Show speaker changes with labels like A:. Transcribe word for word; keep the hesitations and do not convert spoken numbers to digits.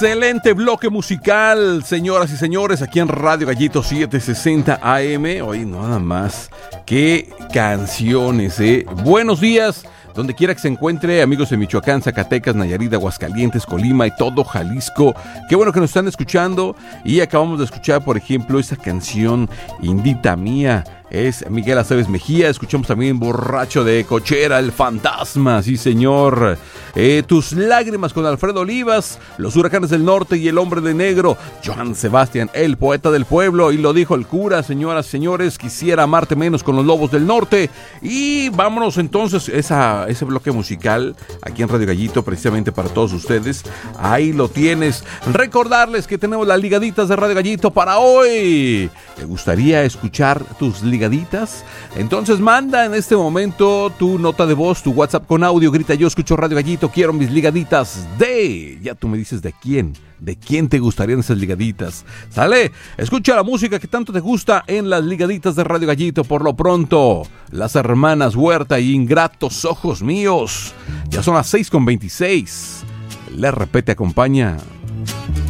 A: Excelente bloque musical, señoras y señores, aquí en Radio Gallito setecientos sesenta A M. Hoy nada más, qué canciones, eh. Buenos días, donde quiera que se encuentre, amigos de Michoacán, Zacatecas, Nayarit, Aguascalientes, Colima y todo Jalisco. Qué bueno que nos están escuchando. Y acabamos de escuchar, por ejemplo, esta canción Indita Mía. Es Miguel Aceves Mejía. Escuchamos también Borracho de Cochera, El Fantasma, sí señor. Eh, Tus Lágrimas con Alfredo Olivas, Los Huracanes del Norte y El Hombre de Negro, Johann Sebastián, El Poeta del Pueblo, y lo dijo el cura, señoras y señores, Quisiera Amarte Menos con Los Lobos del Norte. Y vámonos entonces, esa, ese bloque musical aquí en Radio Gallito, precisamente para todos ustedes. Ahí lo tienes. Recordarles que tenemos las ligaditas de Radio Gallito para hoy. ¿Te gustaría escuchar tus ligaditas? Entonces manda en este momento tu nota de voz, tu WhatsApp con audio, grita: yo escucho Radio Gallito, quiero mis ligaditas de... Ya tú me dices de quién, de quién te gustarían esas ligaditas. ¿Sale? Escucha la música que tanto te gusta en las ligaditas de Radio Gallito. Por lo pronto, las hermanas Huerta y Ingratos Ojos Míos. Ya son las seis con veintiséis. Le repete, acompaña.